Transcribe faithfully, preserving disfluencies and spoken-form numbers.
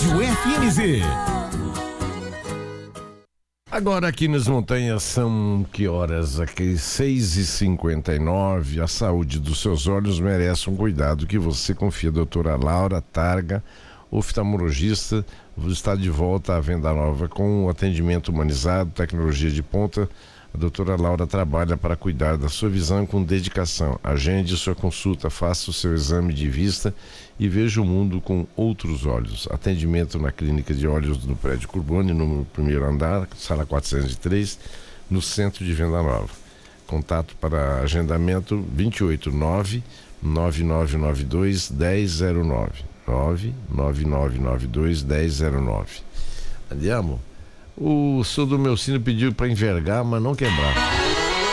Rádio F M Z. Agora aqui nas montanhas são que horas? Aqui seis e cinquenta e nove. A saúde dos seus olhos merece um cuidado que você confia. Doutora Laura Targa, oftalmologista, está de volta à Venda Nova com um atendimento humanizado, tecnologia de ponta. A doutora Laura trabalha para cuidar da sua visão com dedicação. Agende sua consulta, faça o seu exame de vista e veja o mundo com outros olhos. Atendimento na Clínica de Olhos no Prédio Curbone, no primeiro andar, sala quatrocentos e três, no centro de Venda Nova. Contato para agendamento vinte e oito, nove nove nove nove dois, um zero zero nove. nove nove nove nove dois, um zero zero nove. Andiamo? O senhor do meu sino pediu para envergar, mas não quebrar.